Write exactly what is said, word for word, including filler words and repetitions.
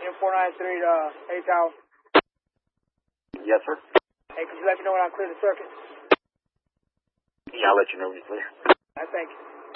M four nine three to uh, A Tower. Yes, sir. Hey, could you let me know when I clear the circuit? Yeah, I'll let you know when you're clear. I thank you.